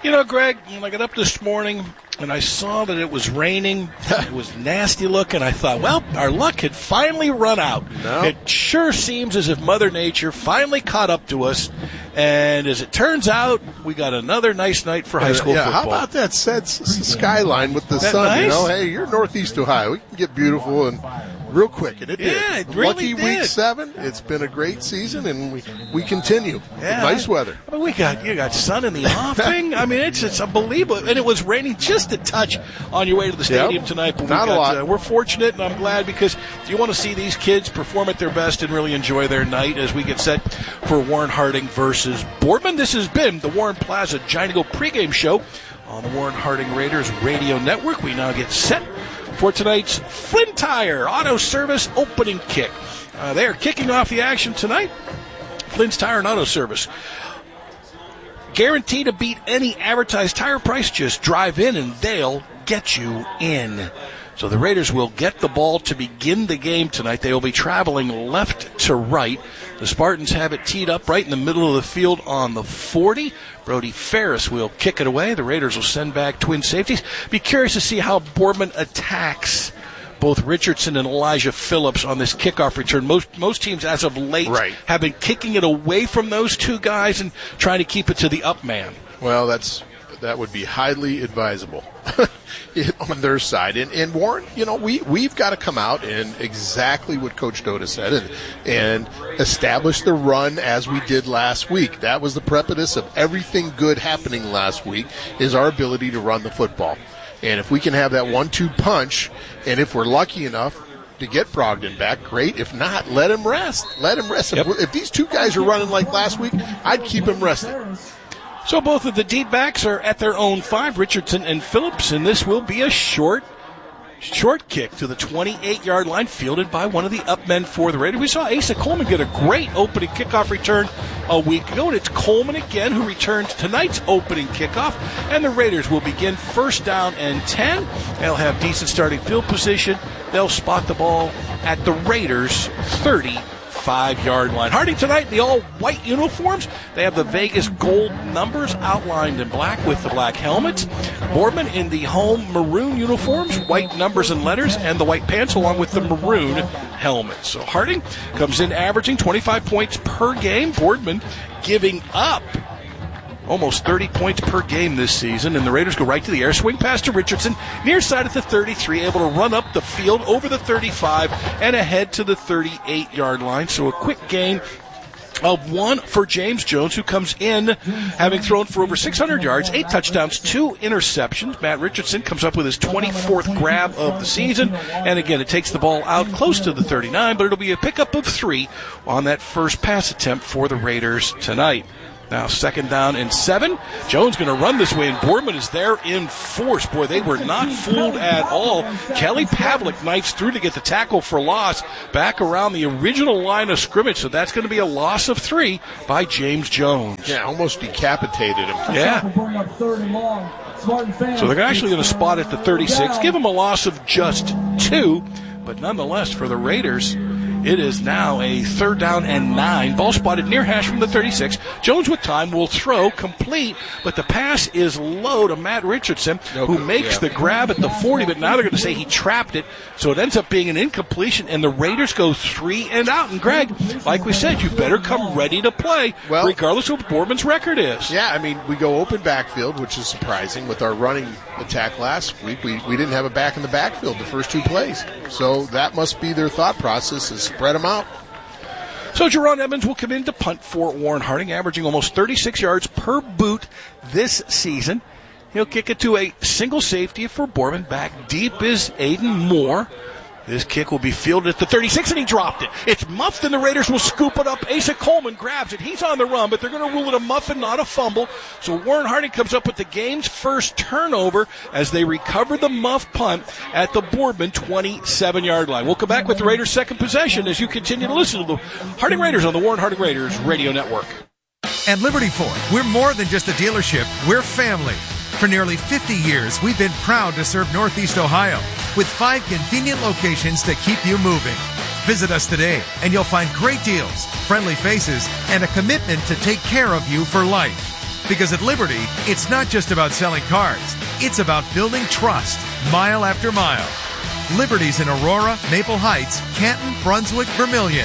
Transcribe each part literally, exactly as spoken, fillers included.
You know, Greg, when I got up this morning and I saw that it was raining, it was nasty looking, I thought, well, our luck had finally run out. No. It sure seems as if Mother Nature finally caught up to us. And as it turns out, we got another nice night for high school yeah, football. How about that set s- s- skyline with the That sun? nice? You know, hey, you're Northeast Ohio. We can get beautiful and real quick, and it did. Yeah, it really Lucky did. week seven. It's been a great season, and we we continue. Yeah. With nice weather. I mean, we got you got sun in the offing. I mean, it's it's unbelievable, and it was raining just a touch on your way to the stadium Yep. tonight. But we Not a got, lot. Uh, we're fortunate, and I'm glad because you want to see these kids perform at their best and really enjoy their night as we get set for Warren Harding versus Boardman. This has been the Warren Plaza Giant Eagle pregame show on the Warren Harding Raiders Radio Network. We now get set for tonight's Flynn Tire Auto Service opening kick. Uh, they are kicking off the action tonight. Flynn's Tire and Auto Service. Guaranteed to beat any advertised tire price. Just drive in and they'll get you in. So the Raiders will get the ball to begin the game tonight. They will be traveling left to right. The Spartans have it teed up right in the middle of the field on the forty. Brody Ferris will kick it away. The Raiders will send back twin safeties. Be curious to see how Boardman attacks both Richardson and Elijah Phillips on this kickoff return. Most most teams as of late Right. have been kicking it away from those two guys and trying to keep it to the up man. Well, that's that would be highly advisable on their side. And, and Warren, you know, we, we've got to come out and exactly what Coach Doda said and, and establish the run as we did last week. That was the precipice of everything good happening last week is our ability to run the football. And if we can have that one two punch, and if we're lucky enough to get Brogdon back, great. If not, let him rest. Let him rest. Yep. If, if these two guys are running like last week, I'd keep him rested. So both of the deep backs are at their own five, Richardson and Phillips, and this will be a short, short kick to the twenty-eight-yard line, fielded by one of the up men for the Raiders. We saw Asa Coleman get a great opening kickoff return a week ago, and it's Coleman again who returns tonight's opening kickoff, and the Raiders will begin first down and ten. They'll have decent starting field position. They'll spot the ball at the Raiders' thirty-five-yard line. Harding tonight in the all-white uniforms. They have the Vegas gold numbers outlined in black with the black helmets. Boardman in the home maroon uniforms, white numbers and letters, and the white pants along with the maroon helmets. So Harding comes in averaging twenty-five points per game. Boardman giving up almost thirty points per game this season, and the Raiders go right to the air, swing pass to Richardson, near side at the thirty-three, able to run up the field over the thirty-five and ahead to the thirty-eight-yard line. So a quick gain of one for James Jones, who comes in having thrown for over six hundred yards, eight touchdowns, two interceptions. Matt Richardson comes up with his twenty-fourth grab of the season, and again, it takes the ball out close to the thirty-nine, but it'll be a pickup of three on that first pass attempt for the Raiders tonight. Now second down and seven. Jones going to run this way, and Boardman is there in force. Boy, they were not fooled at all. Kelly Pavlik knifes through to get the tackle for loss back around the original line of scrimmage, so that's going to be a loss of three by James Jones. Yeah, almost decapitated him. Yeah. So they're actually going to spot at the thirty-six, give him a loss of just two, but nonetheless for the Raiders, it is now a third down and nine. Ball spotted near hash from the thirty-six. Jones with time will throw complete, but the pass is low to Matt Richardson, who makes the grab at the forty, but now they're going to say he trapped it, so it ends up being an incompletion, and the Raiders go three and out. And Greg, like we said, you better come ready to play, well, regardless of what Boardman's record is. Yeah, I mean, we go open backfield, which is surprising with our running attack last week. We, we didn't have a back in the backfield the first two plays, so that must be their thought process is spread them out. So Jerron Evans will come in to punt for Warren Harding, averaging almost thirty-six yards per boot this season. He'll kick it to a single safety for Boardman. Back deep is Aiden Moore. This kick will be fielded at the thirty-six, and he dropped it. It's muffed, and the Raiders will scoop it up. Asa Coleman grabs it. He's on the run, but they're going to rule it a muff and not a fumble. So Warren Harding comes up with the game's first turnover as they recover the muff punt at the Boardman twenty-seven-yard line. We'll come back with the Raiders' second possession as you continue to listen to the Harding Raiders on the Warren Harding Raiders Radio Network. At Liberty Ford, we're more than just a dealership. We're family. For nearly fifty years, we've been proud to serve Northeast Ohio with five convenient locations to keep you moving. Visit us today, and you'll find great deals, friendly faces, and a commitment to take care of you for life. Because at Liberty, it's not just about selling cars. It's about building trust, mile after mile. Liberty's in Aurora, Maple Heights, Canton, Brunswick, Vermilion.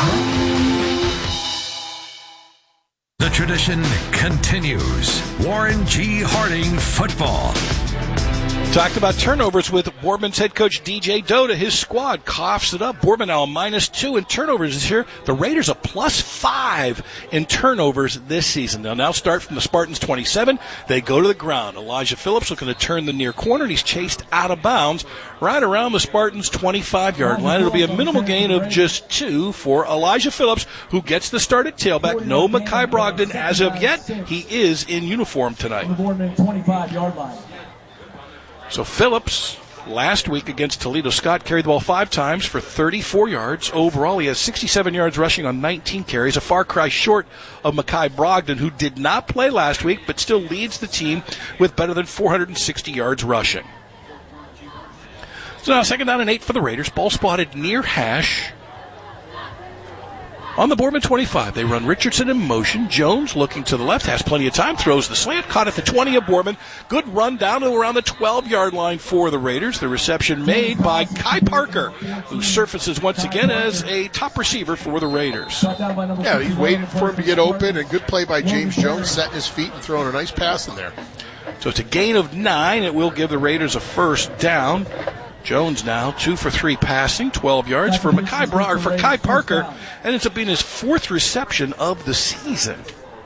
The tradition continues. Warren G. Harding football. Talked about turnovers with Boardman's head coach D J Dota. His squad coughs it up. Boardman now a minus two in turnovers this year. The Raiders a plus five in turnovers this season. They'll now start from the Spartans twenty-seven. They go to the ground. Elijah Phillips looking to turn the near corner, and he's chased out of bounds right around the Spartans' twenty-five-yard line. It'll be a minimal gain of just two for Elijah Phillips, who gets the start at tailback. No Mekhi Brogdon as of yet. He is in uniform tonight. twenty-five-yard line. So Phillips, last week against Toledo Scott, carried the ball five times for thirty-four yards. Overall, he has sixty-seven yards rushing on nineteen carries, a far cry short of Mekhi Brogdon, who did not play last week, but still leads the team with better than four hundred sixty yards rushing. So now second down and eight for the Raiders. Ball spotted near hash. On the Boardman twenty-five, they run Richardson in motion. Jones looking to the left, has plenty of time, throws the slant, caught at the twenty of Boardman. Good run down to around the twelve-yard line for the Raiders. The reception made by Kai Parker, who surfaces once again as a top receiver for the Raiders. Yeah, he's waiting for him to get open, and good play by James Jones, setting his feet and throwing a nice pass in there. So it's a gain of nine. It will give the Raiders a first down. Jones now two for three passing, twelve yards for Mekhi Bra- or for Kai Parker, and ends up being his fourth reception of the season.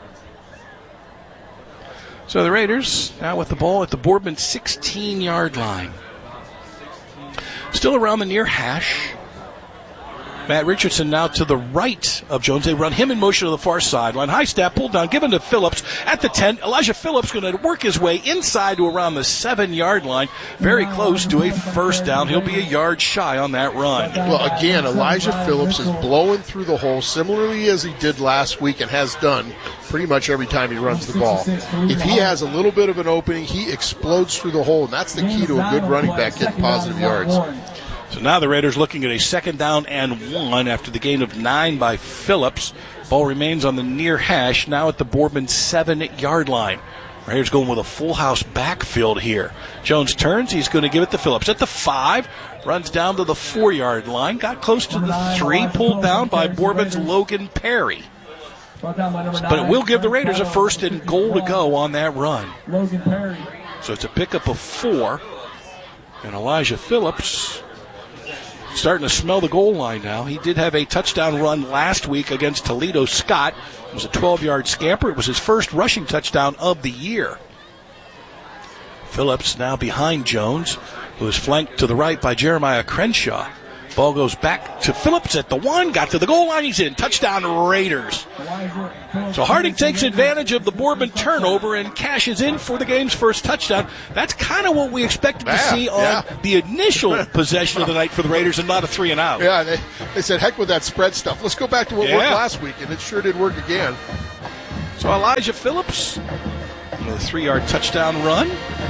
So the Raiders now with the ball at the Boardman sixteen-yard line. Still around the near hash. Matt Richardson now to the right of Jones. They run him in motion to the far sideline. High snap, pulled down, given to Phillips at the ten. Elijah Phillips going to work his way inside to around the seven-yard line. Very close to a first down. He'll be a yard shy on that run. Well, again, Elijah Phillips is blowing through the hole similarly as he did last week and has done pretty much every time he runs the ball. If he has a little bit of an opening, he explodes through the hole, and that's the key to a good running back getting positive yards. So now the Raiders looking at a second down and one after the gain of nine by Phillips. Ball remains on the near hash, now at the Boardman seven-yard line. Raiders going with a full house backfield here. Jones turns, he's going to give it to Phillips at the five, runs down to the four-yard line, got close to the three, pulled down by Boardman's Logan Perry. But it will give the Raiders a first and goal to go on that run. So it's a pickup of four, and Elijah Phillips starting to smell the goal line now. He did have a touchdown run last week against Toledo Scott. It was a twelve-yard scamper. It was his first rushing touchdown of the year. Phillips now behind Jones, who is flanked to the right by Jeremiah Crenshaw. Ball goes back to Phillips at the one, got to the goal line, he's in. Touchdown Raiders. So Harding takes advantage of the Boardman turnover and cashes in for the game's first touchdown. That's kind of what we expected to yeah, see on yeah. the initial possession of the night for the Raiders and not a three and out. Yeah, they, they said, heck with that spread stuff. Let's go back to what yeah. worked last week, and it sure did work again. So Elijah Phillips, another three-yard touchdown run.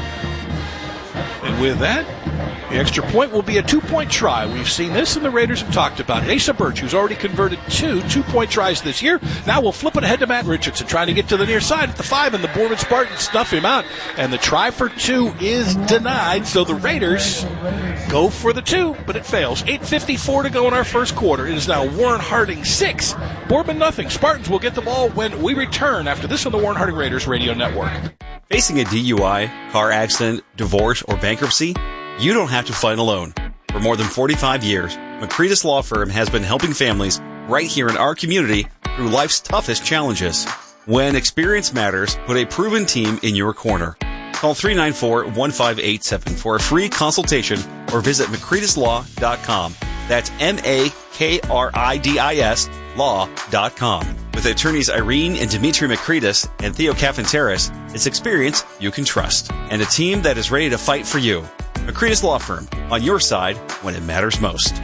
And with that, the extra point will be a two-point try. We've seen this, and the Raiders have talked about it. Asa Birch, who's already converted two two-point tries this year, now we'll flip it ahead to Matt Richardson, trying to get to the near side at the five, and the Boardman Spartans snuff him out. And the try for two is denied, so the Raiders go for the two, but it fails. eight fifty-four to go in our first quarter. It is now Warren Harding six, Boardman nothing. Spartans will get the ball when we return after this on the Warren Harding Raiders Radio Network. Facing a D U I, car accident, divorce, or bankruptcy? You don't have to fight alone. For more than forty-five years, McCreedis Law Firm has been helping families right here in our community through life's toughest challenges. When experience matters, put a proven team in your corner. Call three nine four, one five eight seven for a free consultation or visit McCreedis Law dot com. That's M A K R I D I S law dot com. With attorneys Irene and Dimitri Makridis and Theo Kafantaris, it's experience you can trust. And a team that is ready to fight for you. Makridis Law Firm, on your side when it matters most.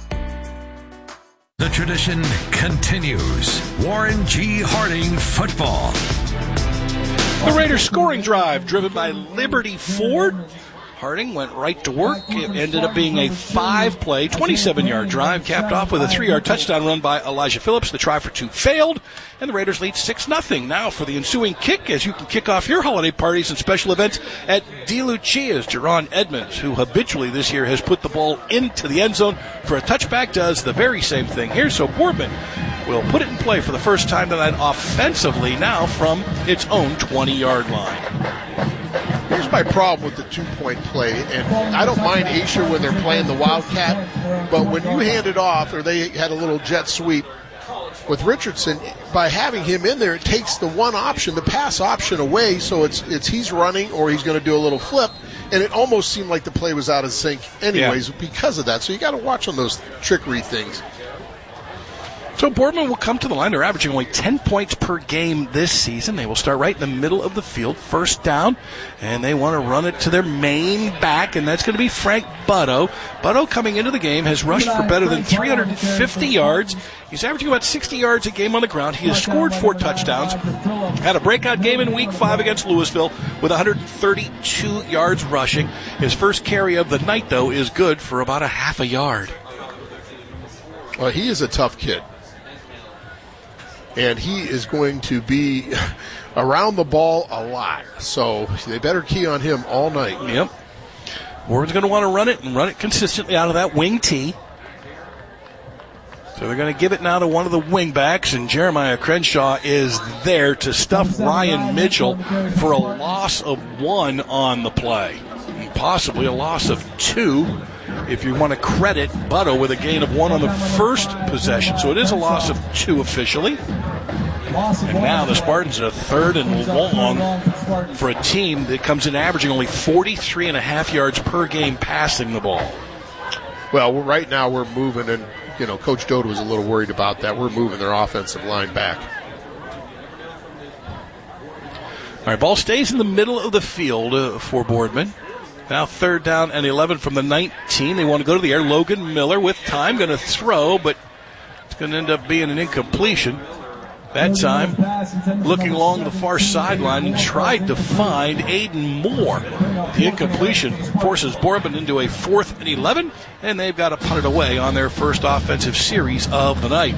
The tradition continues. Warren G. Harding football. The Raiders scoring drive driven by Liberty Ford. Harding went right to work. It ended up being a five-play, twenty-seven-yard drive, capped off with a three-yard touchdown run by Elijah Phillips. The try for two failed, and the Raiders lead six nothing. Now for the ensuing kick, as you can kick off your holiday parties and special events at DeLucia's. Jerron Edmonds, who habitually this year has put the ball into the end zone for a touchback, does the very same thing here. So Boardman will put it in play for the first time tonight offensively, now from its own twenty-yard line. Here's my problem with the two-point play, and I don't mind Asher when they're playing the Wildcat, but when you hand it off, or they had a little jet sweep with Richardson, by having him in there, it takes the one option, the pass option, away, so it's it's he's running or he's going to do a little flip, and it almost seemed like the play was out of sync anyways yeah. because of that. So you got to watch on those trickery things. So Boardman will come to the line. They're averaging only ten points per game this season. They will start right in the middle of the field, first down, and they want to run it to their main back, and that's going to be Frank Butto. Butto, coming into the game, has rushed for better than three hundred fifty yards. He's averaging about sixty yards a game on the ground. He has scored four touchdowns. Had a breakout game in week five against Louisville with one hundred thirty-two yards rushing. His first carry of the night, though, is good for about a half a yard. Well, he is a tough kid. And he is going to be around the ball a lot. So they better key on him all night. Yep. Ward's going to want to run it and run it consistently out of that wing tee. So they're going to give it now to one of the wing backs, and Jeremiah Crenshaw is there to stuff Ryan Mitchell for a loss of one on the play. And possibly a loss of two if you want to credit Butto with a gain of one on the first possession. So it is a loss of two officially. And now the Spartans are third and long for a team that comes in averaging only forty-three and a half yards per game passing the ball. Well, right now we're moving, and you know, Coach Doda was a little worried about that. We're moving their offensive line back. All right, ball stays in the middle of the field uh, for Boardman. Now third down and eleven from the nineteen. They want to go to the air. Logan Miller with time, going to throw, but it's going to end up being an incompletion. That time, looking along the far sideline, and tried to find Aiden Moore. The incompletion forces Boardman into a fourth and eleven, and they've got to punt it away on their first offensive series of the night.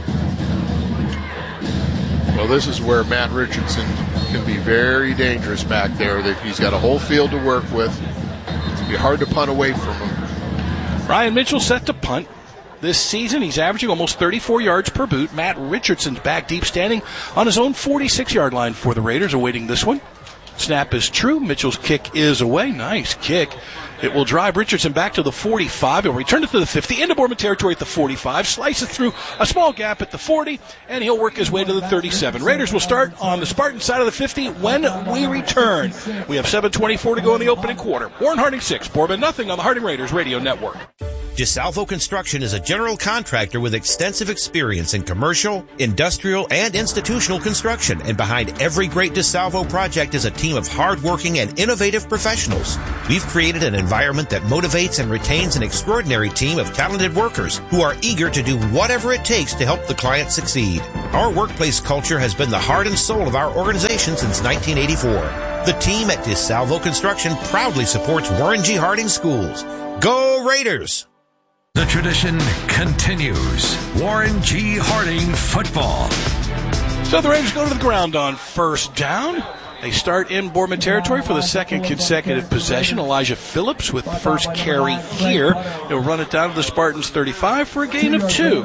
Well, this is where Matt Richardson can be very dangerous back there. He's got a whole field to work with. It's going to be hard to punt away from him. Ryan Mitchell set to punt. This season, he's averaging almost thirty-four yards per boot. Matt Richardson's back deep, standing on his own forty-six-yard line for the Raiders, awaiting this one. Snap is true. Mitchell's kick is away. Nice kick. It will drive Richardson back to the forty-five. He'll return it to the fifty, into Boardman territory at the forty-five, slices through a small gap at the forty, and he'll work his way to the thirty-seven. Raiders will start on the Spartan side of the fifty when we return. We have seven twenty-four to go in the opening quarter. Warren Harding six, Boardman nothing on the Harding Raiders Radio Network. DeSalvo Construction is a general contractor with extensive experience in commercial, industrial, and institutional construction. And behind every great DeSalvo project is a team of hardworking and innovative professionals. We've created an environment that motivates and retains an extraordinary team of talented workers who are eager to do whatever it takes to help the client succeed. Our workplace culture has been the heart and soul of our organization since nineteen eighty-four. The team at DeSalvo Construction proudly supports Warren G. Harding Schools. Go Raiders! The tradition continues. Warren G. Harding football. So the Raiders go to the ground on first down. They start in Boardman territory for the second consecutive possession. Elijah Phillips with the first carry here. He'll run it down to the Spartans' thirty-five for a gain of two.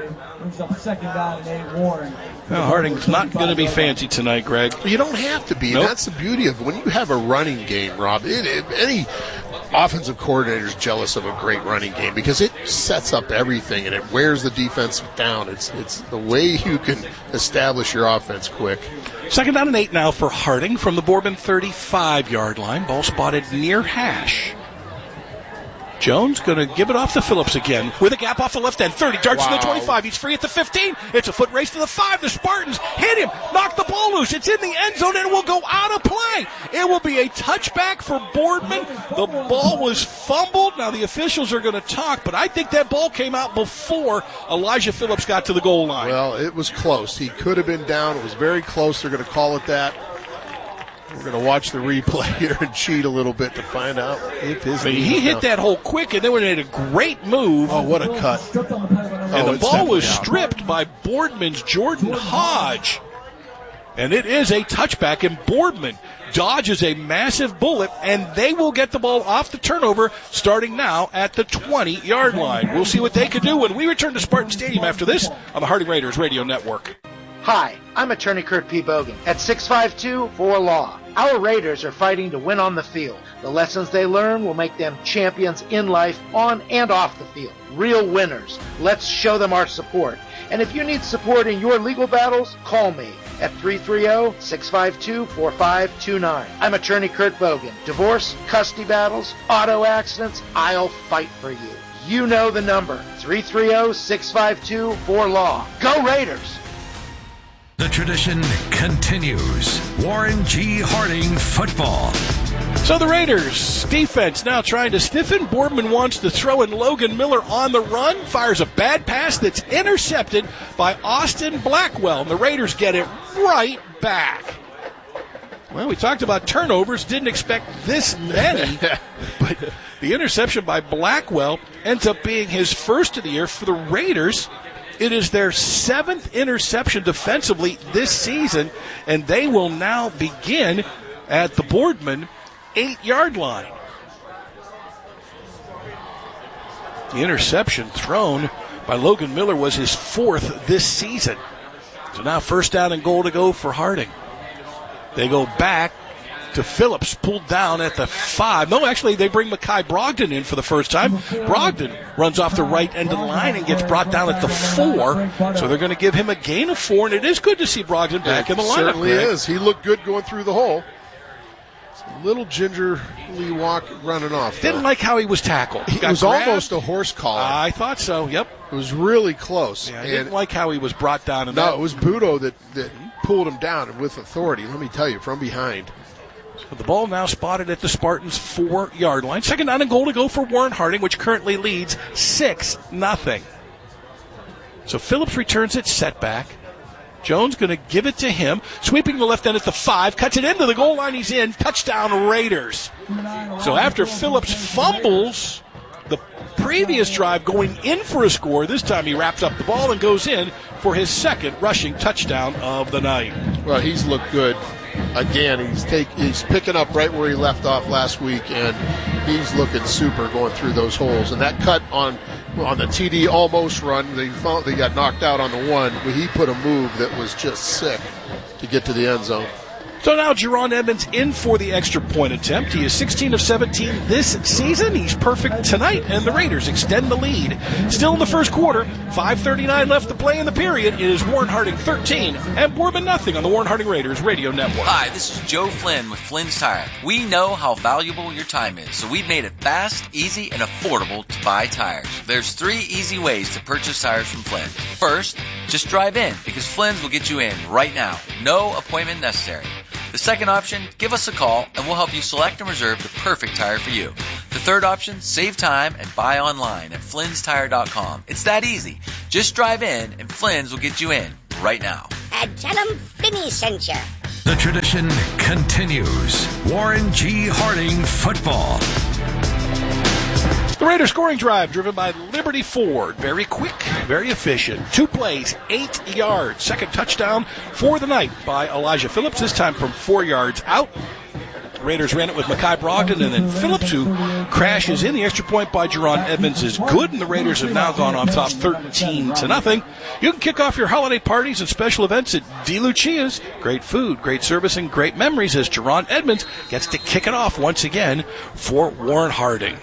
Well, Harding's not going to be fancy tonight, Greg. You don't have to be. Nope. That's the beauty of it. When you have a running game, Rob, it, it, any offensive coordinator is jealous of a great running game because it sets up everything and it wears the defense down. It's it's the way you can establish your offense quick. Second down and eight now for Harding from the Boardman thirty-five-yard line. Ball spotted near hash. Jones going to give it off to Phillips again with a gap off the left end. thirty, darts wow. to the twenty-five. He's free at the fifteen. It's a foot race to the five. The Spartans hit him, knock the ball loose. It's in the end zone and it will go out of play. It will be a touchback for Boardman. The ball was fumbled. Now the officials are going to talk, but I think that ball came out before Elijah Phillips got to the goal line. Well, it was close. He could have been down. It was very close. They're going to call it that. We're going to watch the replay here and cheat a little bit to find out if his But knee he was hit down. that hole quick, and then when it had a great move. Oh, what a cut. Stripped on the penalty. And Oh, the it's ball was definitely out. stripped by Boardman's Jordan Hodge. And it is a touchback, and Boardman dodges a massive bullet, and they will get the ball off the turnover starting now at the twenty-yard line. We'll see what they can do when we return to Spartan Stadium after this on the Harding Raiders Radio Network. Hi, I'm attorney Kurt P. Bogan at six five two four Law. Our Raiders are fighting to win on the field. The lessons they learn will make them champions in life, on and off the field. Real winners. Let's show them our support. And if you need support in your legal battles, call me at three three zero, six five two, four five two nine. I'm attorney Kurt Bogan. Divorce, custody battles, auto accidents, I'll fight for you. You know the number, three three zero, six five two, four Law. Go Raiders! The tradition continues. Warren G. Harding football. So the Raiders defense now trying to stiffen. Boardman wants to throw in Logan Miller on the run. Fires a bad pass that's intercepted by Austin Blackwell. And the Raiders get it right back. Well, we talked about turnovers. Didn't expect this many. But the interception by Blackwell ends up being his first of the year for the Raiders. It is their seventh interception defensively this season. And they will now begin at the Boardman eight-yard line. The interception thrown by Logan Miller was his fourth this season. So now first down and goal to go for Harding. They go back to Phillips, pulled down at the five. No, actually, they bring Mekhi Brogdon in for the first time. Brogdon runs off the right end of the line and gets brought down at the four. So they're going to give him a gain of four, and it is good to see Brogdon back It in the lineup. certainly Greg. is. He looked good going through the hole. A little gingerly walk running off. Didn't though. like how he was tackled. He It got was grabbed. almost a horse collar. I thought so, yep. It was really close. Yeah, I and didn't like how he was brought down. In no, that. it was Budo that, that pulled him down with authority. Let me tell you, from behind. The ball now spotted at the Spartans' four-yard line. Second down and goal to go for Warren Harding, which currently leads six nothing. So Phillips returns it, setback. Jones going to give it to him. Sweeping the left end at the five. Cuts it into the goal line. He's in. Touchdown Raiders. So after Phillips fumbles the previous drive going in for a score, this time he wraps up the ball and goes in for his second rushing touchdown of the night. Well, he's looked good. Again, he's take he's picking up right where he left off last week, and he's looking super going through those holes. And that cut on on the T D almost run, they found they got knocked out on the one, but he put a move that was just sick to get to the end zone. So now Jerron Edmonds in for the extra point attempt. He is sixteen of seventeen this season. He's perfect tonight, and the Raiders extend the lead. Still in the first quarter, five thirty-nine left to play in the period. It is Warren Harding thirteen and Boardman nothing on the Warren Harding Raiders Radio Network. Hi, this is Joe Flynn with Flynn's Tire. We know how valuable your time is, so we've made it fast, easy, and affordable to buy tires. There's three easy ways to purchase tires from Flynn. First, just drive in, because Flynn's will get you in right now. No appointment necessary. The second option, give us a call and we'll help you select and reserve the perfect tire for you. The third option, save time and buy online at flins tire dot com. It's that easy. Just drive in and Flynn's will get you in right now. And tell them Finney sent you. The tradition continues. Warren G. Harding football. The Raiders scoring drive driven by Liberty Ford. Very quick, very efficient. Two plays, eight yards. Second touchdown for the night by Elijah Phillips, this time from four yards out. The Raiders ran it with Mekhi Brogdon, and then Phillips, who crashes in. The extra point by Jerron Edmonds is good, and the Raiders have now gone on top thirteen to nothing. You can kick off your holiday parties and special events at De Lucia's. Great food, great service, and great memories as Jerron Edmonds gets to kick it off once again for Warren Harding.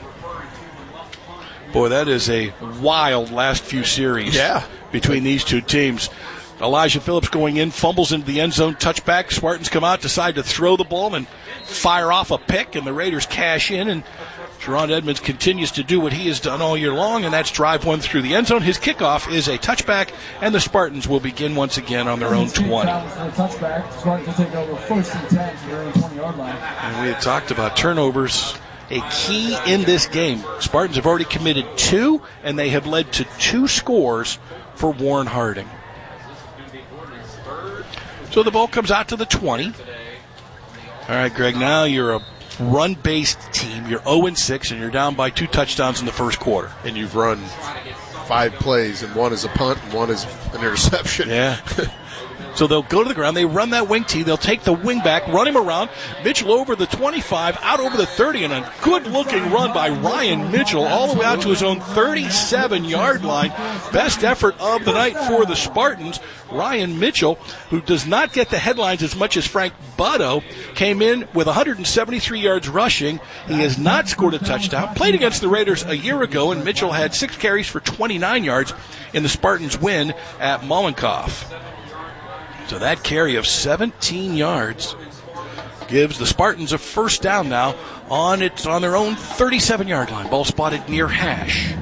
Boy, that is a wild last few series Yeah. between these two teams. Elijah Phillips going in, fumbles into the end zone, touchback. Spartans come out, decide to throw the ball and fire off a pick, and the Raiders cash in, and Jerron Edmonds continues to do what he has done all year long, and that's drive one through the end zone. His kickoff is a touchback, and the Spartans will begin once again on their own twenty. Touchback. Spartans will take over first and ten to their own twenty-yard line. And we had talked about turnovers. A key in this game. Spartans have already committed two, and they have led to two scores for Warren Harding. So the ball comes out to the twenty. All right, Greg, now you're a run-based team. You're oh and six, and you're down by two touchdowns in the first quarter. And you've run five plays, and one is a punt and one is an interception. Yeah. So they'll go to the ground. They run that wing tee. They'll take the wing back, run him around. Mitchell over the twenty-five, out over the thirty, and a good-looking run by Ryan Mitchell all the way out to his own thirty-seven-yard line. Best effort of the night for the Spartans. Ryan Mitchell, who does not get the headlines as much as Frank Butto, came in with one hundred seventy-three yards rushing. He has not scored a touchdown. Played against the Raiders a year ago, and Mitchell had six carries for twenty-nine yards in the Spartans' win at Mollenkopf. So that carry of seventeen yards gives the Spartans a first down now on its on their own thirty-seven-yard line. Ball spotted near hash.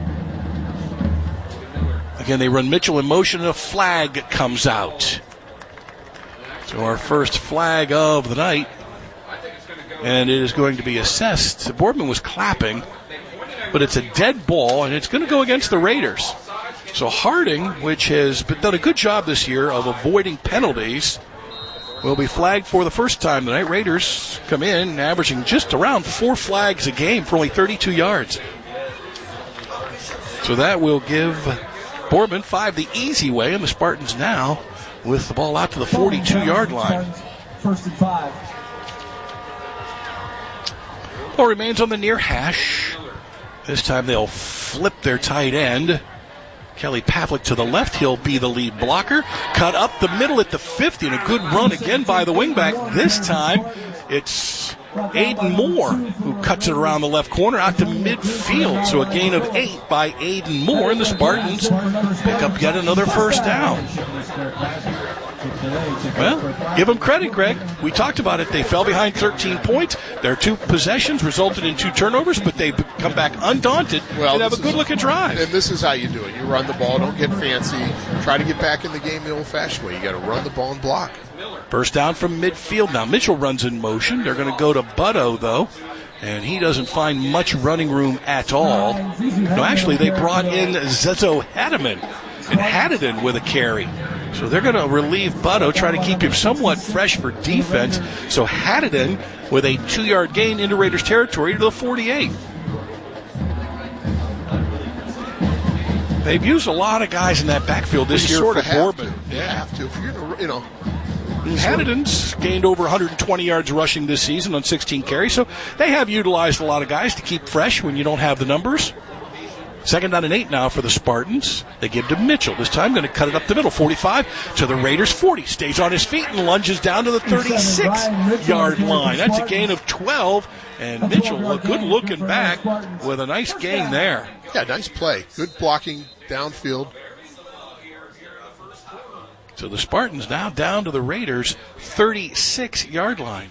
Again, they run Mitchell in motion, and a flag comes out. So our first flag of the night, and it is going to be assessed. Boardman was clapping, but it's a dead ball, and it's going to go against the Raiders. So Harding, which has done a good job this year of avoiding penalties, will be flagged for the first time tonight. Raiders come in averaging just around four flags a game for only thirty-two yards. So that will give Boardman five the easy way, and the Spartans now with the ball out to the forty-two-yard line. First and five. Ball remains on the near hash. This time they'll flip their tight end. Kelly Pavlik to the left. He'll be the lead blocker. Cut up the middle at the fifty, and a good run again by the wingback. This time it's Aiden Moore who cuts it around the left corner out to midfield. So a gain of eight by Aiden Moore, and the Spartans pick up yet another first down. Well, give them credit, Greg. We talked about it. They fell behind thirteen points. Their two possessions resulted in two turnovers, but they come back undaunted well, and have a good-looking drive. And this is how you do it. You run the ball, don't get fancy. Try to get back in the game the old-fashioned way. You got to run the ball and block. First down from midfield. Now Mitchell runs in motion. They're going to go to Butto, though, and he doesn't find much running room at all. No, actually, they brought in Zezo Hademan, and Haddon with a carry. So they're going to relieve Butto, try to keep him somewhat fresh for defense. So Haddon with a two-yard gain into Raiders territory to the forty-eight. They've used a lot of guys in that backfield this year sort for of have Boardman. to. Yeah, have to. If you're gonna, you know. Haddon's gained over one hundred twenty yards rushing this season on sixteen carries. So they have utilized a lot of guys to keep fresh when you don't have the numbers. Second down and eight now for the Spartans. They give to Mitchell. This time going to cut it up the middle. forty-five to the Raiders. forty. Stays on his feet and lunges down to the thirty-six-yard line. That's a gain of twelve. And Mitchell, a good looking back with a nice gain there. Yeah, nice play. Good blocking downfield. So the Spartans now down to the Raiders' thirty-six-yard line.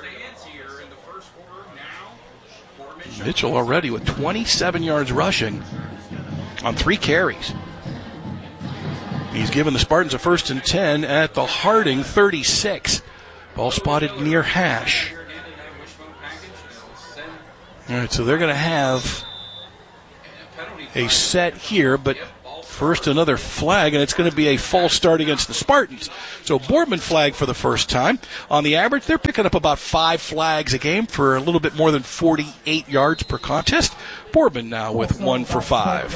Mitchell already with twenty-seven yards rushing on three carries. He's given the Spartans a first and ten at the Harding thirty-six. Ball spotted near hash. All right, so they're going to have a set here, but first another flag, and it's going to be a false start against the Spartans. So Boardman flag for the first time. On the average, they're picking up about five flags a game for a little bit more than forty-eight yards per contest. Boardman now with one for five.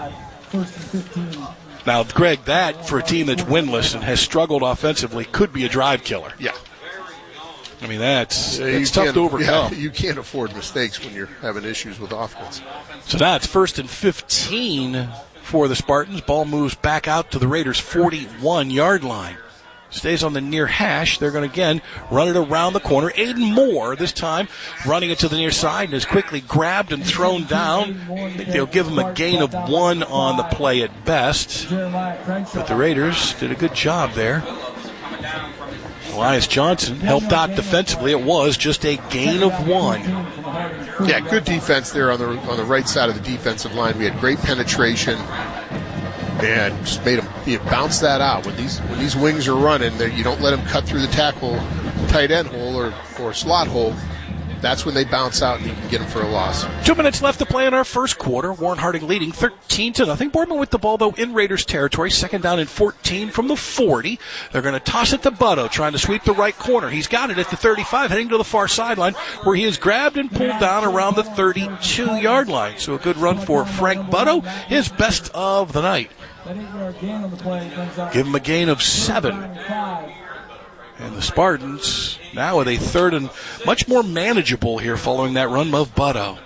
Now, Greg, that for a team that's winless and has struggled offensively could be a drive killer. Yeah. I mean, that's, yeah, that's tough to overcome. Yeah, you can't afford mistakes when you're having issues with offense. So now it's first and fifteen for the Spartans. Ball moves back out to the Raiders' forty-one-yard line. Stays on the near hash. They're going to, again, run it around the corner. Aiden Moore, this time, running it to the near side and is quickly grabbed and thrown down. I think they'll give him a gain of one on the play at best. But the Raiders did a good job there. Elias Johnson helped out defensively. It was just a gain of one. Yeah, good defense there on the on the right side of the defensive line. We had great penetration and just made them you bounce that out. When these when these wings are running, you don't let them cut through the tackle, tight end hole or, or slot hole. that's when they bounce out and you can get them for a loss. Two minutes left to play in our first quarter. Warren Harding leading thirteen to nothing. Boardman with the ball, though, in Raiders territory. Second down and fourteen from the forty. They're going to toss it to Butto, trying to sweep the right corner. He's got it at the thirty-five, heading to the far sideline, where he is grabbed and pulled down around the thirty-two-yard line. So a good run for Frank Butto, his best of the night. Give him a gain of seven. And the Spartans now with a third and much more manageable here following that run of Butto.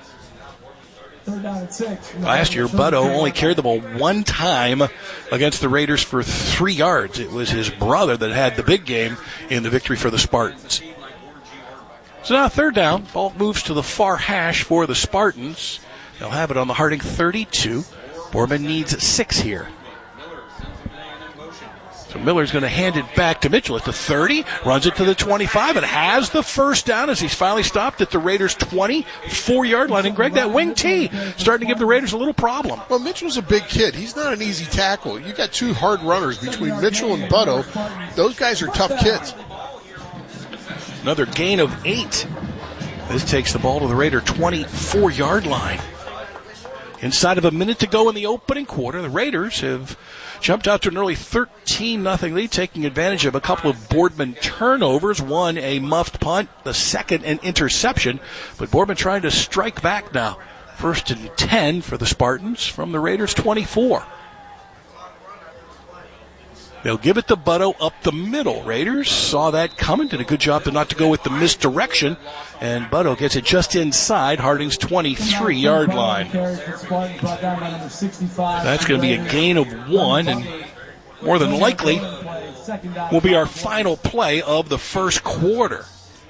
Last year, Butto only carried the ball one time against the Raiders for three yards. It was his brother that had the big game in the victory for the Spartans. So now third down. Ball moves to the far hash for the Spartans. They'll have it on the Harding thirty-two. Boardman needs six here. So Miller's going to hand it back to Mitchell at the thirty, runs it to the twenty-five, and has the first down as he's finally stopped at the Raiders' twenty-four-yard line. And, Greg, that wing tee starting to give the Raiders a little problem. Well, Mitchell's a big kid. He's not an easy tackle. You got two hard runners between Mitchell and Butto. Those guys are tough kids. Another gain of eight. This takes the ball to the Raider twenty-four-yard line. Inside of a minute to go in the opening quarter, the Raiders have jumped out to an early thirteen nothing lead, taking advantage of a couple of Boardman turnovers. One, a muffed punt. The second, an interception. But Boardman trying to strike back now. First and ten for the Spartans from the Raiders' twenty-four. They'll give it to Butto up the middle. Raiders saw that coming, did a good job to not to go with the misdirection, and Butto gets it just inside Harding's twenty-three-yard line. That's going to be a gain of one, and more than likely will be our final play of the first quarter.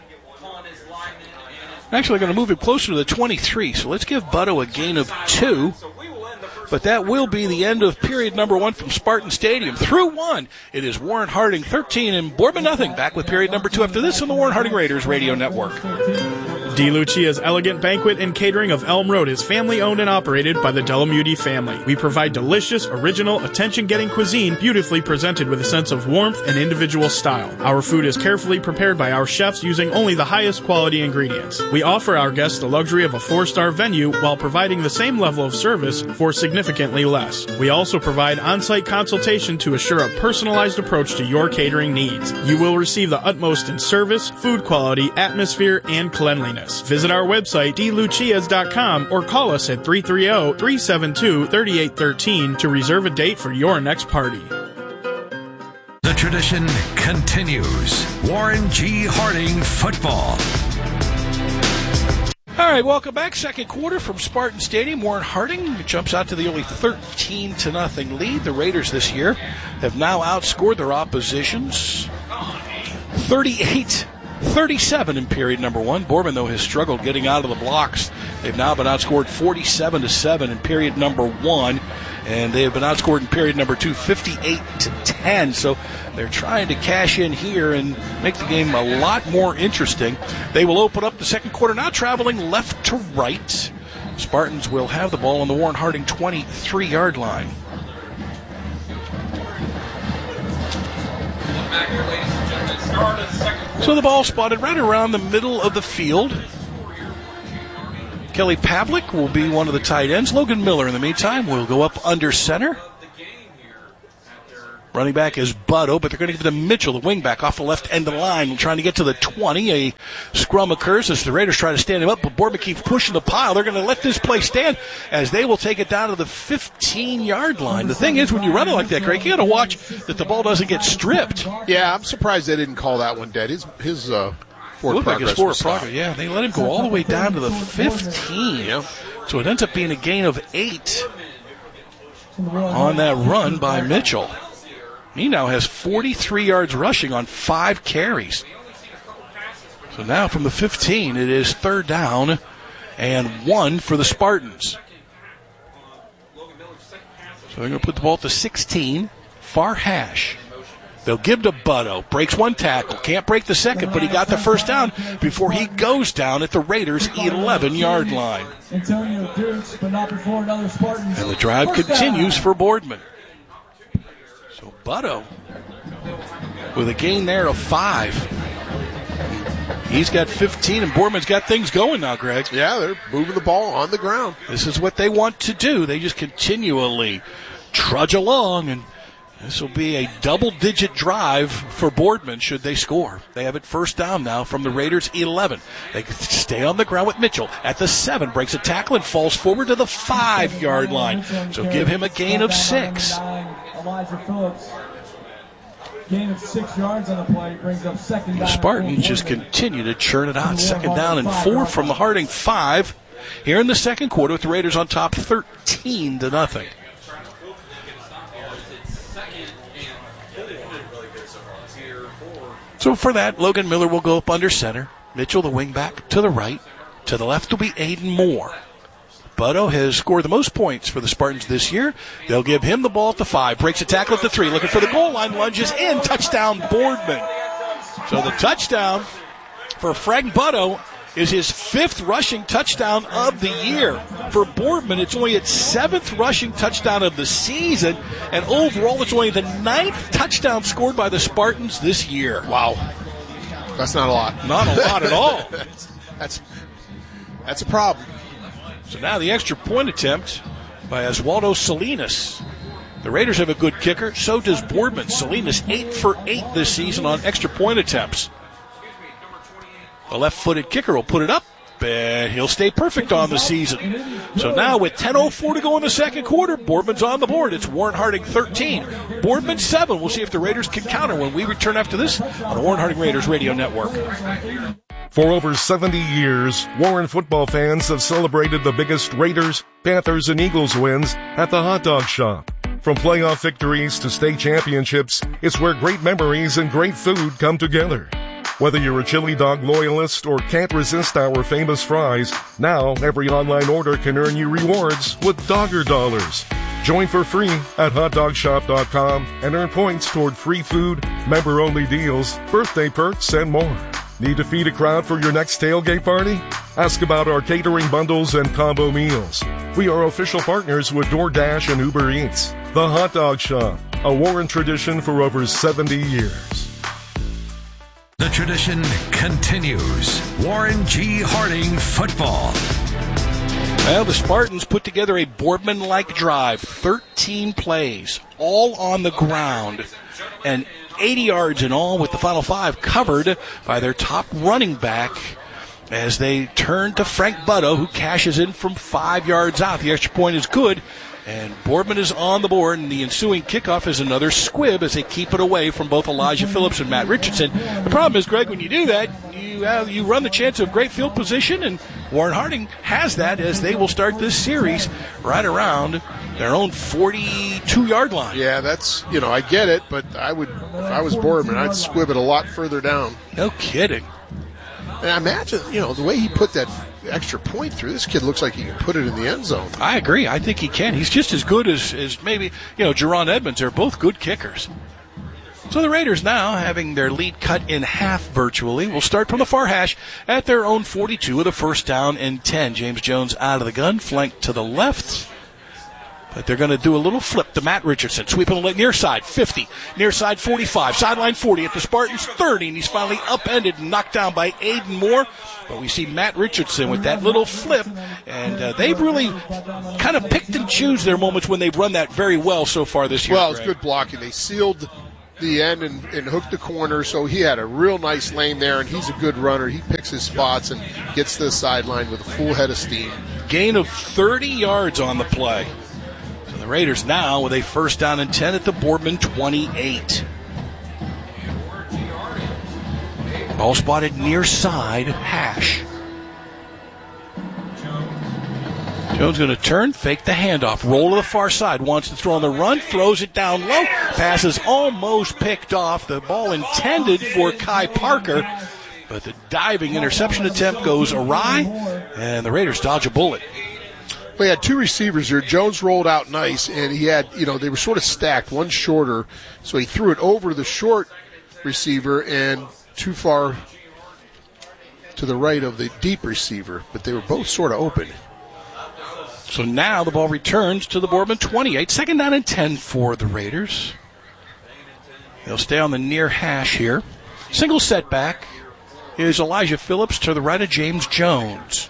Actually, going to move it closer to the twenty-three, so let's give Butto a gain of two. But that will be the end of period number one from Spartan Stadium. Through one, it is Warren Harding thirteen and Boardman nothing. Back with period number two after this on the Warren Harding Raiders Radio Network. De Lucia's Elegant Banquet and Catering of Elm Road is family-owned and operated by the Delamuti family. We provide delicious, original, attention-getting cuisine beautifully presented with a sense of warmth and individual style. Our food is carefully prepared by our chefs using only the highest quality ingredients. We offer our guests the luxury of a four-star venue while providing the same level of service for significantly less. We also provide on-site consultation to assure a personalized approach to your catering needs. You will receive the utmost in service, food quality, atmosphere, and cleanliness. Visit our website, d lucias dot com, or call us at three three zero, three seven two, three eight one three to reserve a date for your next party. The tradition continues. Warren G. Harding football. All right, welcome back. Second quarter from Spartan Stadium. Warren Harding jumps out to the early thirteen to nothing lead. The Raiders this year have now outscored their oppositions thirty-eight thirty-seven in period number one. Boardman, though, has struggled getting out of the blocks. They've now been outscored forty-seven to seven in period number one, and they have been outscored in period number two fifty-eight to ten. So they're trying to cash in here and make the game a lot more interesting. They will open up the second quarter now traveling left to right. Spartans will have the ball on the Warren Harding twenty-three-yard line. Back here, ladies and gentlemen. Start of the second quarter. So the ball spotted right around the middle of the field. Kelly Pavlik will be one of the tight ends. Logan Miller, in the meantime, will go up under center. Running back is Butto, but they're going to give it to Mitchell, the wingback, off the left end of the line, trying to get to the twenty. A scrum occurs as the Raiders try to stand him up, but Boardman keeps pushing the pile. They're going to let this play stand as they will take it down to the fifteen-yard line. The thing is, when you run it like that, Greg, you got to watch that the ball doesn't get stripped. Yeah, I'm surprised they didn't call that one dead. His his uh, forward looked like his progress forward was progress. stopped. Yeah, they let him go all the way down to the fifteen. Yep. So it ends up being a gain of eight on that run by Mitchell. He now has forty-three yards rushing on five carries. So now from the fifteen, it is third down and one for the Spartans. So they're going to put the ball at the sixteen, far hash. They'll give to Butto. Breaks one tackle. Can't break the second, but he got the first down before he goes down at the Raiders' eleven-yard line. And the drive continues for Boardman. Butto with a gain there of five. He's got fifteen, and Boardman's got things going now, Greg. Yeah, they're moving the ball on the ground. This is what they want to do. They just continually trudge along, and this will be a double-digit drive for Boardman should they score. They have it first down now from the Raiders' eleven. They stay on the ground with Mitchell at the seven, breaks a tackle and falls forward to the five-yard line. So give him a gain of six. Elijah Phillips. Gain of six yards on the play brings up second down. The Spartans just continue to churn it out. Second down and four from the Harding five. Here in the second quarter with the Raiders on top thirteen to nothing. So for that, Logan Miller will go up under center. Mitchell, the wingback, to the right. To the left will be Aiden Moore. Butto has scored the most points for the Spartans this year. They'll give him the ball at the five. Breaks a tackle at the three. Looking for the goal line. Lunges in. Touchdown, Boardman. So the touchdown for Frank Butto is his fifth rushing touchdown of the year. For Boardman, it's only its seventh rushing touchdown of the season. And overall, it's only the ninth touchdown scored by the Spartans this year. Wow. That's not a lot. Not a lot at all. that's, that's, that's a problem. So now the extra point attempt by Oswaldo Salinas. The Raiders have a good kicker. So does Boardman. Salinas eight for eight this season on extra point attempts. The left-footed kicker will put it up, and he'll stay perfect on the season. So now with ten oh four to go in the second quarter, Boardman's on the board. It's Warren Harding thirteen, Boardman seven. We'll see if the Raiders can counter when we return after this on the Warren Harding Raiders Radio Network. For over seventy years, Warren football fans have celebrated the biggest Raiders, Panthers, and Eagles wins at the Hot Dog Shop. From playoff victories to state championships, it's where great memories and great food come together. Whether you're a chili dog loyalist or can't resist our famous fries, now every online order can earn you rewards with Dogger Dollars. Join for free at hot dog shop dot com and earn points toward free food, member-only deals, birthday perks, and more. Need to feed a crowd for your next tailgate party? Ask about our catering bundles and combo meals. We are official partners with DoorDash and Uber Eats. The Hot Dog Shop, a Warren tradition for over seventy years. The tradition continues. Warren G. Harding football. Well, the Spartans put together a Boardman-like drive. thirteen plays, all on the ground. And eighty yards in all with the final five covered by their top running back as they turn to Frank Butto, who cashes in from five yards out. The extra point is good. And Boardman is on the board, and the ensuing kickoff is another squib as they keep it away from both Elijah Phillips and Matt Richardson. The problem is, Greg, when you do that, you have, you run the chance of great field position, and Warren Harding has that as they will start this series right around their own forty-two-yard line. Yeah, that's, you know, I get it, but I would, if I was Boardman, I'd squib it a lot further down. No kidding. And I imagine, you know, the way he put that extra point through, this kid looks like he can put it in the end zone. I agree. I think he can. He's just as good as, as maybe, you know, Jerron Edmonds. They're both good kickers. So the Raiders now, having their lead cut in half virtually, will start from the far hash at their own forty-two with a first down and ten. James Jones out of the gun, flanked to the left. But they're going to do a little flip to Matt Richardson. Sweeping the near side, fifty. Near side, forty-five. Sideline, forty. At the Spartans, thirty. And he's finally upended and knocked down by Aiden Moore. But we see Matt Richardson with that little flip. And uh, they've really kind of picked and choose their moments when they've run that very well so far this year. Well, it's Greg. good blocking. They sealed the end and, and hooked the corner, so he had a real nice lane there, and he's a good runner. He picks his spots and gets to the sideline with a full head of steam. Gain of thirty yards on the play. The Raiders now with a first down and ten at the Boardman twenty-eight. Ball spotted near side, hash. Jones going to turn, fake the handoff, roll to the far side, wants to throw on the run, throws it down low, pass is almost picked off. The ball intended for Kai Parker, but the diving interception attempt goes awry, and the Raiders dodge a bullet. Well, he had two receivers here. Jones rolled out nice, and he had, you know, they were sort of stacked, one shorter, so he threw it over the short receiver and too far to the right of the deep receiver, but they were both sort of open. So now the ball returns to the Boardman twenty-eight. Second down and ten for the Raiders. They'll stay on the near hash here. Single setback. is Elijah Phillips to the right of James Jones.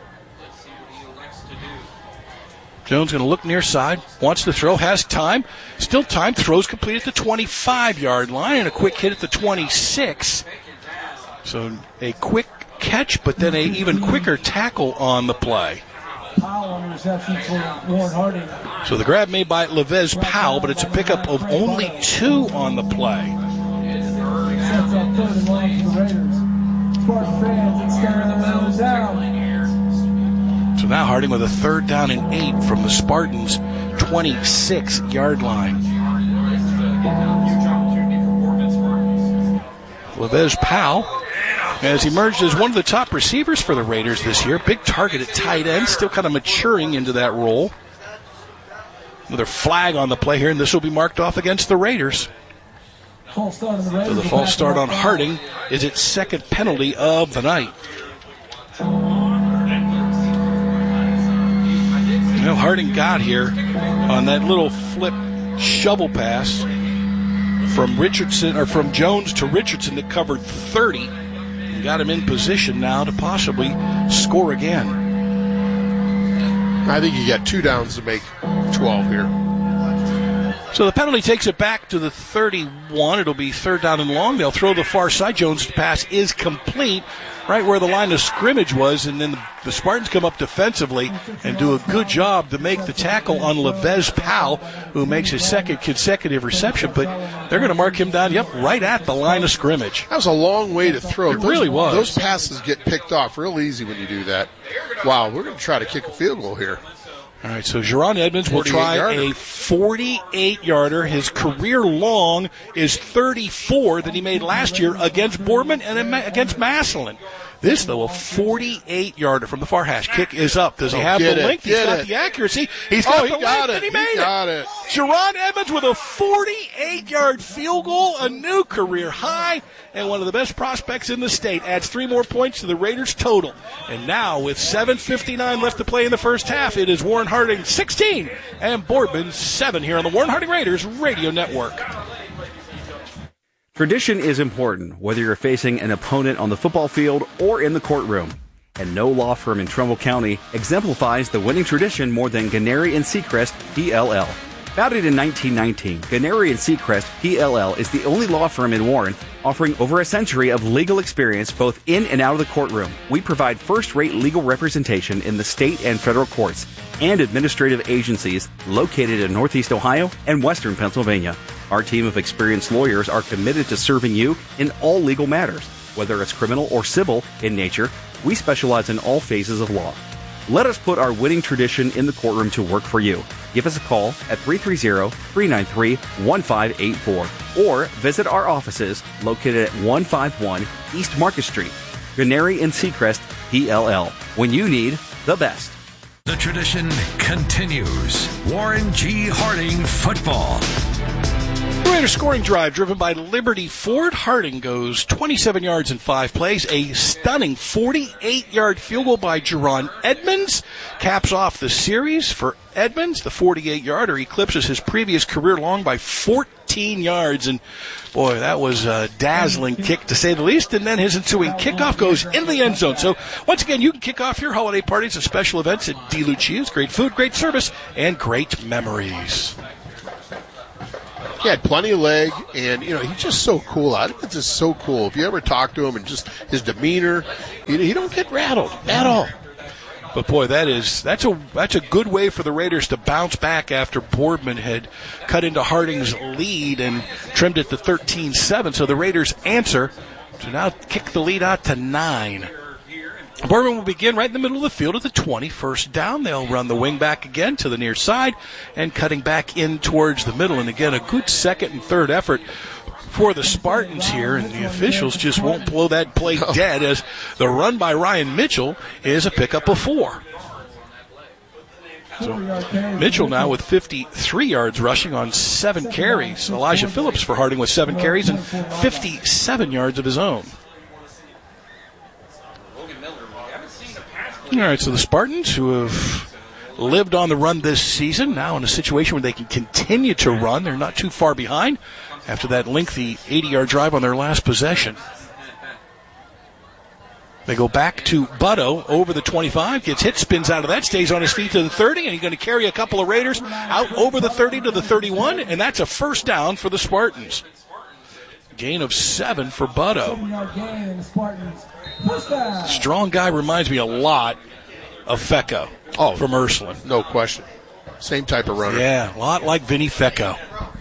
Jones going to look near side, wants to throw, has time, still time, throws complete at the twenty-five-yard line, and a quick hit at the twenty-six. So a quick catch, but then a even quicker tackle on the play. Powell on the reception for Warren Harding. So the grab made by Levez Powell, but it's a pickup of only two on the play. Sets up third and long for the Raiders. Spartan fans extend the down. So now Harding with a third down and eight from the Spartans' twenty-six-yard line. Levez Powell has emerged as one of the top receivers for the Raiders this year. Big target at tight end, still kind of maturing into that role. Another flag on the play here, and this will be marked off against the Raiders. False start on the Raiders. So the false start on Harding is its second penalty of the night. You know, Harding got here on that little flip shovel pass from Richardson or from Jones to Richardson that covered thirty and got him in position now to possibly score again. I think you got two downs to make twelve here. So the penalty takes it back to the thirty-one. It'll be third down and long. They'll throw the far side. Jones' pass is complete right where the line of scrimmage was, and then the, the Spartans come up defensively and do a good job to make the tackle on Levez Powell, who makes his second consecutive reception, but they're going to mark him down, yep, right at the line of scrimmage. That was a long way to throw. It those, really was. Those passes get picked off real easy when you do that. Wow, we're going to try to kick a field goal here. All right, so Jerron Edmonds will try a forty-eight-yarder. His career long is thirty-four that he made last year against Boardman and against Massillon. This, though, a forty-eight-yarder from the far hash. Kick is up. Does he oh, have the it, length? He's got it. the accuracy. He's got oh, he the got length, it. and he he made got it. it. Jerron Edmonds with a forty-eight-yard field goal, a new career high, and one of the best prospects in the state. Adds three more points to the Raiders' total. And now, with seven fifty-nine left to play in the first half, it is Warren Harding sixteen and Boardman seven here on the Warren Harding Raiders Radio Network. Tradition is important, whether you're facing an opponent on the football field or in the courtroom. And no law firm in Trumbull County exemplifies the winning tradition more than Gennari and Seacrest, P L L. Founded in nineteen nineteen, Gennari and Seacrest, P L L is the only law firm in Warren offering over a century of legal experience both in and out of the courtroom. We provide first-rate legal representation in the state and federal courts and administrative agencies located in Northeast Ohio and Western Pennsylvania. Our team of experienced lawyers are committed to serving you in all legal matters. Whether it's criminal or civil in nature, we specialize in all phases of law. Let us put our winning tradition in the courtroom to work for you. Give us a call at three three zero, three nine three, one five eight four or visit our offices located at one fifty-one East Market Street. Gennari and Seacrest, P L L. When you need the best. The tradition continues. Warren G. Harding football. Raiders scoring drive driven by Liberty Ford. Harding goes twenty-seven yards in five plays. A stunning forty-eight-yard field goal by Jerron Edmonds caps off the series for Edmonds. The forty-eight-yarder eclipses his previous career long by fourteen yards. And, boy, that was a dazzling kick, to say the least. And then his ensuing kickoff goes into the end zone. So, once again, you can kick off your holiday parties and special events at DeLucia's. Great food, great service, and great memories. He had plenty of leg, and, you know, he's just so cool. I think it's just so cool. If you ever talk to him and just his demeanor, he, he don't get rattled at all. But, boy, that is that's a that's a good way for the Raiders to bounce back after Boardman had cut into Harding's lead and trimmed it to thirteen seven. So the Raiders answer to now kick the lead out to nine. Boardman will begin right in the middle of the field at the twenty. First down, they'll run the wing back again to the near side and cutting back in towards the middle. And again, a good second and third effort for the Spartans here, and the officials just won't blow that play dead as the run by Ryan Mitchell is a pickup of four. So Mitchell now with fifty-three yards rushing on seven carries. Elijah Phillips for Harding with seven carries and fifty-seven yards of his own. All right, so the Spartans, who have lived on the run this season, now in a situation where they can continue to run. They're not too far behind after that lengthy eighty-yard drive on their last possession. They go back to Butto over the twenty-five, gets hit, spins out of that, stays on his feet to the thirty, and he's going to carry a couple of Raiders out over the thirty to the thirty-one, and that's a first down for the Spartans. Gain of seven for Butto. Strong guy reminds me a lot of Fecco oh, from Ursuline. No question. Same type of runner. Yeah, a lot like Vinny Fecco.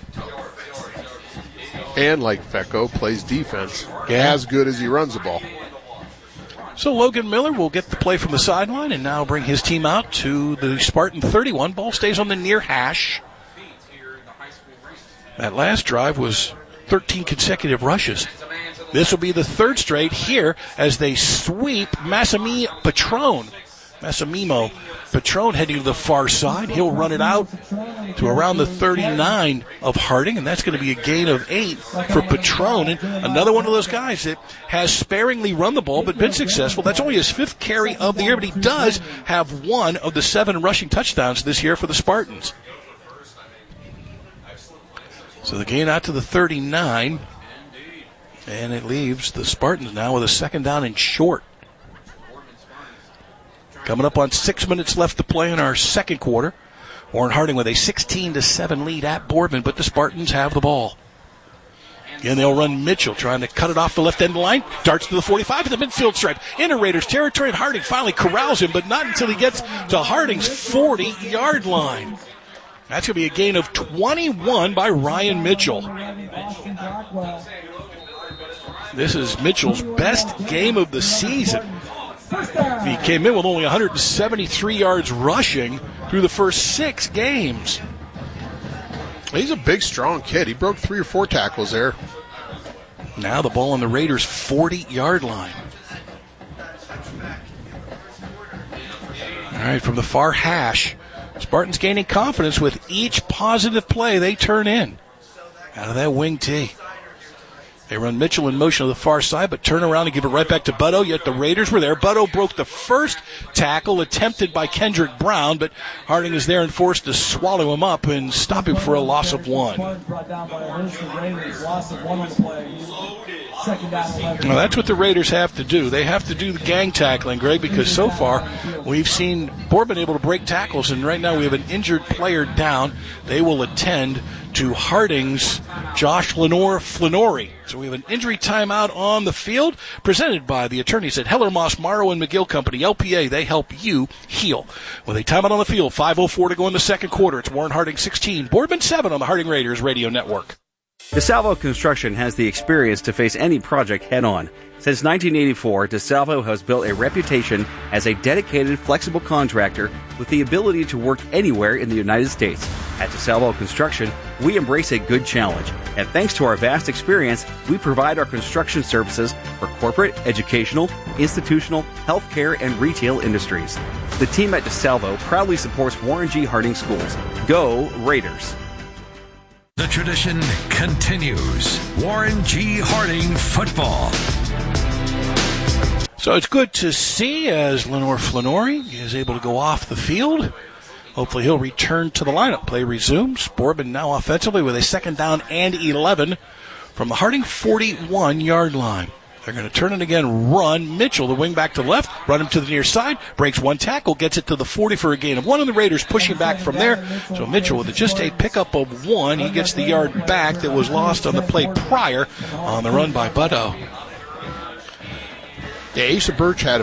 And like Fecco, plays defense Yeah. as good as he runs the ball. So Logan Miller will get the play from the sideline and now bring his team out to the Spartan thirty-one. Ball stays on the near hash. That last drive was thirteen consecutive rushes. This will be the third straight here as they sweep Massimi Patron. Massimimo Patron heading to the far side. He'll run it out to around the thirty-nine of Harding, and that's going to be a gain of eight for Patron. And another one of those guys that has sparingly run the ball but been successful. That's only his fifth carry of the year, but he does have one of the seven rushing touchdowns this year for the Spartans. So the gain out to the thirty-nine, and it leaves the Spartans now with a second down and short. Coming up on six minutes left to play in our second quarter. Warren Harding with a sixteen to seven lead at Boardman, but the Spartans have the ball. Again, they'll run Mitchell, trying to cut it off the left end line. Darts to the forty-five to the midfield stripe. Into Raiders territory, and Harding finally corrals him, but not until he gets to Harding's forty-yard line. That's going to be a gain of twenty-one by Ryan Mitchell. This is Mitchell's best game of the season. He came in with only one hundred seventy-three yards rushing through the first six games. He's a big, strong kid. He broke three or four tackles there. Now the ball on the Raiders' forty-yard line. All right, from the far hash, Spartans gaining confidence with each positive play they turn in. Out of that wing tee. They run Mitchell in motion to the far side, but turn around and give it right back to Butto, yet the Raiders were there. Butto broke the first tackle attempted by Kendrick Brown, but Harding is there and forced to swallow him up and stop him for a loss of one. Well, that's what the Raiders have to do. They have to do the gang tackling, Greg, because so far we've seen Boardman able to break tackles, and right now we have an injured player down. They will attend to Harding's Josh Lenore Flanori. So we have an injury timeout on the field presented by the attorneys at Heller, Moss, Morrow, and McGill Company. L P A, they help you heal. With a timeout on the field, five oh four to go in the second quarter. It's Warren Harding sixteen, Boardman seven on the Harding Raiders Radio Network. DeSalvo Construction has the experience to face any project head-on. Since nineteen eighty-four, DeSalvo has built a reputation as a dedicated, flexible contractor with the ability to work anywhere in the United States. At DeSalvo Construction, we embrace a good challenge, and thanks to our vast experience, we provide our construction services for corporate, educational, institutional, healthcare, and retail industries. The team at DeSalvo proudly supports Warren G. Harding Schools. Go Raiders! The tradition continues. Warren G. Harding football. So it's good to see as Lenore Flanori is able to go off the field. Hopefully he'll return to the lineup. Play resumes. Boardman now offensively with a second down and eleven from the Harding forty-one-yard line. They're going to turn it again, run. Mitchell, the wing back to the left, run him to the near side, breaks one tackle, gets it to the forty for a gain of one, and the Raiders pushing back from there. So Mitchell with just a pickup of one, he gets the yard back that was lost on the play prior on the run by Butto. Yeah, Asa Birch had